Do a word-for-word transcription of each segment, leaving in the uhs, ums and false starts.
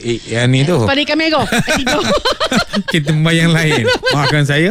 eh, yang ni tu. Pada ikan merah. Tidur. Kita yang lain. Maafkan saya.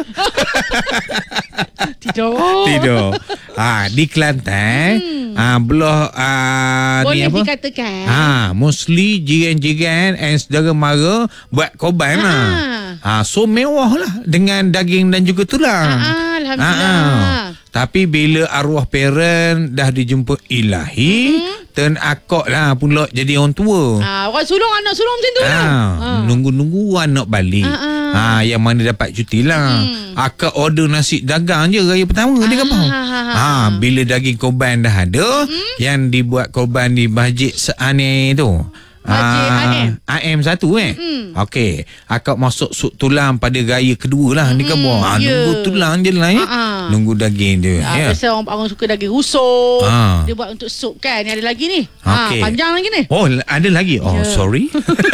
Tidur. Tidur. Ha, di Kelantan, hmm. ha, belah ha, boleh ni apa? dikatakan. Ha, mostly jiran-jiran and saudara mara buat korban lah. Ha, so mewah lah dengan daging dan juga tulang. Ha, Alhamdulillah. Ha, tapi bila arwah parent dah dijemput ilahi, mm-hmm. turn akak lah pula jadi orang tua. Ha, orang sulung anak sulung macam tu ha, lah. Ha. Nunggu-nunggu anak balik. Ha, ha. ha, yang mana dapat cuti lah. Hmm. Akak order nasi dagang je raya pertama ha, dia kapal. Ha, ha, ha. ha, bila daging korban dah ada, hmm. yang dibuat korban di Masjid Seane tu. Masjid A M. A M satu eh. Mm. Okey. Akak masuk sup tulang pada raya kedua lah mm. ni kan buah. Ha, yeah. Nunggu tulang je lah ya. Uh-huh. Nunggu daging dia. Ha, ya. Biasa orang, orang suka daging rusuk. Ha. Dia buat untuk sup kan. Ni ada lagi ni. Okay. Ha, panjang lagi ni. Oh, ada lagi. Oh, yeah. Sorry.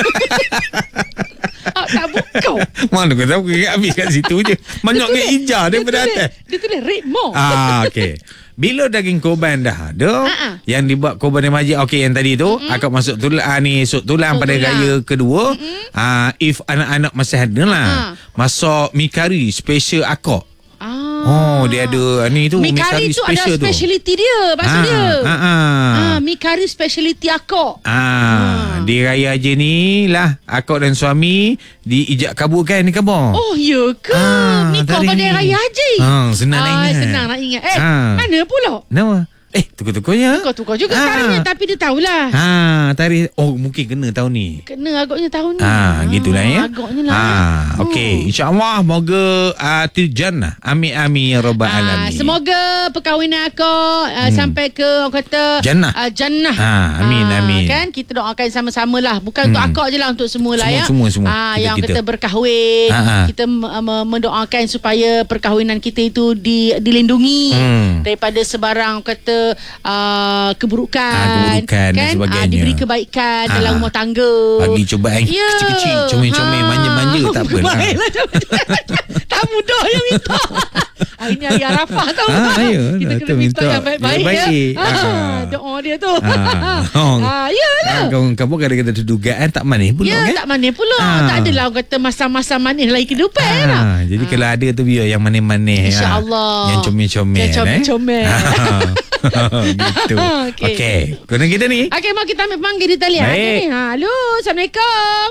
Oh, tak buka. Mana kau tahu kau habis kat situ je. Banyak ke hijau daripada atas. Dia tulis rate more. Ah, okey. Bila daging korban dah ada, uh-uh. yang dibuat korban di masjid, okey yang tadi tu, mm-hmm. akak masuk tulang ah, ni sup tulang oh, pada tulang. Raya kedua. Mm-hmm. Ah, if anak-anak masih ada lah, uh-huh. masak mi kari special akak. Oh, dia ada ni tu mi kari tu ada speciality dia, maksud dia. Ha ah. Mi kari speciality akak. Ah, ha. Di raya haji ni lah akak dan suami diijak kabulkan ni khabar. Oh, ya ke? Ha, nikah pada raya haji. Ha, senang nak ingat. Senang nak ingat. Eh, ha. mana pula? Nama? Eh, tukar-tukarnya. Tukar-tukar juga ha. sekarang ni. Tapi dia tahulah. Ha, tarikh. Oh, mungkin kena tahun ni. Kena agaknya tahun ni. Ha, gitulah ya. Agaknya lah. Ha, okey. InsyaAllah, moga uh, tirjannah. Amin, amin, ya Rabbal Alamin. Semoga perkahwinan akak uh, hmm. sampai ke, orang kata, Jannah. Uh, Jannah. Ha, amin, ha, amin. Kan, kita doakan sama-sama lah. Bukan hmm. untuk akak je lah, untuk semua lah ya. Semua, semua. Ha, kita, yang kita. kita berkahwin. Ha, ha. Kita uh, mendoakan supaya perkahwinan kita itu di, dilindungi hmm. daripada sebarang, kata, uh, Uh, keburukan, ha, keburukan kan? dan sebagainya. Uh, diberi kebaikan ha. dalam rumah tangga. Bagi cobaan yeah. kecil-kecil, comel-comel, ha. manja-manja, tak apa lah. Tak mudah yang minta. Hari ni hari Arafah tau. Ha, ayo, kita kena minta yang baik-baik ya. Ha, doa dia tu. Ha, ha yalah. Kamu kadang-kadang ada dugaan tak manis pula ya, kan? Tak manis pula. Ha. Tak adalah orang kata masa-masa manis lagi kehidupan. Ha. Ha. Jadi ha. kalau ada tu biar yang manis-manis. InsyaAllah. Ha. Yang comel-comel. Yang comel-comel. Eh? Gitu. Okey. Okay. Guna kita ni. Okey, mau kita ambil panggil di talian ni. Ha, halo, Assalamualaikum.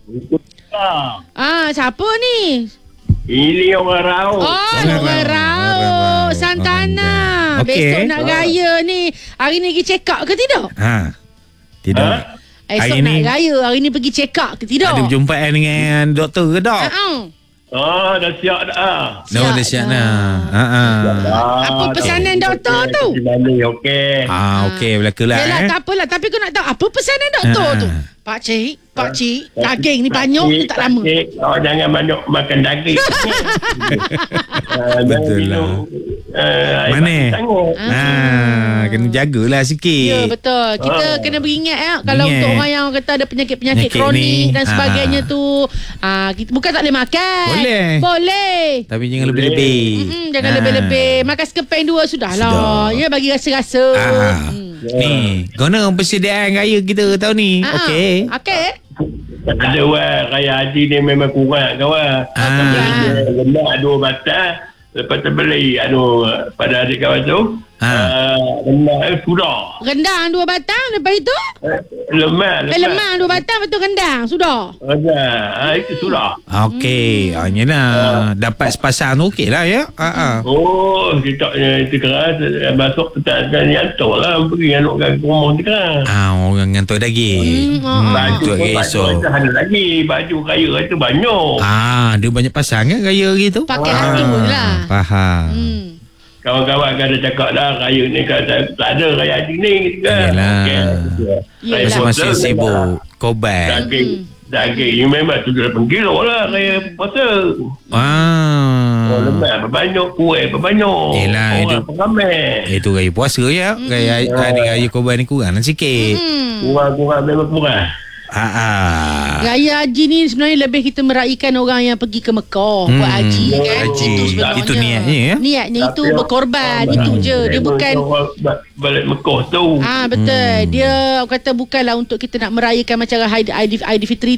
Ah, siapa ni? Ini orang Rau. Oh, orang, orang Rau. Santana. Okay. Besok nak raya ni. Hari ni pergi check up ke tidak? Ha. Tidak. Ha? Esok nak raya. Hari ni pergi check up ke tidak? Ada perjumpaan dengan doktor ke tak? Ha. Oh, dah siap dah. Dah, dah siap dah. Ha ah. Apa pesanan doktor tu? Okey. Ah, okey, belakalah eh. Yalah, tak apalah, tapi kau nak tahu apa pesanan doktor tu? Pak cik, pak cik, daging ni banyak ni tak lama. Oh, jangan banyak makan daging. Betul lah. Uh, Mana? Ah, kena jagalah sikit. Ya, betul. Kita oh. kena beringat ya. Kalau Ingat. untuk orang yang kata ada penyakit-penyakit kronik dan sebagainya ah. tu, ah, kita bukan tak boleh makan. Boleh. Boleh. Tapi jangan lebih-lebih. Mm-hmm, jangan ah. lebih-lebih. Makan sekeping dua sudahlah. Sudah. Ya, bagi rasa-rasa. Ah. Hmm. Ni, guna persediaan raya kita tahun ni. Ah. Okey. Okey. Ada wah, raya haji ni memang kurang kawan. Ah. Rendah dua batang. Lepas tu beli anu pada adik kawan tu. Ha. Uh, rendah eh, sudah. Rendang dua batang, lepas itu? Eh, lemang. Eh, lemang dua batang, betul rendang, sudah. Rendang, ha, itu sudah. Okey, hmm. hanya lah. Uh. Dapat sepasang tu okey lah ya. Uh-huh. Oh, kita itu keras. Masuk tetap dan nyantuk lah. Pergi nyantukkan ke rumah tu keras. Ah, orang nyantuk daging. Hmm, hmm, baju pun baju ada lagi. Baju raya itu banyak. Ah, dia banyak pasang kan raya gitu. Pakai hati pun lah. Faham. Hmm. Kawan-kawan kan ada cakap dah raya ni kan tak, tak ada raya haji ni gitu kan. Yalah. Okay. Masing-masing sibuk korban. Daging, hmm. daging ni memang tujuh lapan kilo lah raya puasa. Ah. Oh, lemak berbanyak, kuih berbanyak. Yelah, orang itu pengamal. Itu raya puasa ya. Hmm. Raya, hari raya korban ni kurang sikit. Hmm. Kurang-kurang memang kurang. Ah, ah. Raya haji ni sebenarnya lebih kita meraihkan orang yang pergi ke Mekah hmm. buat haji kan. Haji. Itu sebenarnya. Itu niatnya ya. Niatnya itu berkorban, oh, itu je. Dia bukan balik Mekah tu. Ah, betul. Hmm. Dia kata bukanlah untuk kita nak merayakan macam Aidilfitri